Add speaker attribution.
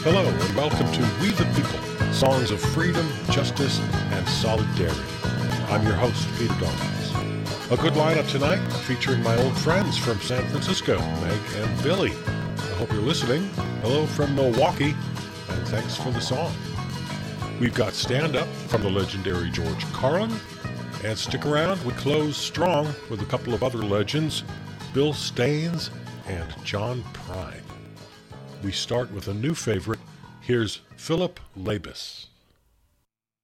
Speaker 1: Hello and welcome to We the People, songs of freedom, justice, and solidarity. I'm your host, Peter Dawkins. A good lineup tonight featuring my old friends from San Francisco, Meg and Billy. I hope you're listening. Hello from Milwaukee, and thanks for the song. We've got Stand Up from the legendary George Carlin, and stick around, we close strong with a couple of other legends, Bill Staines and John Prine. We start with a new favorite. Here's Philip Labus.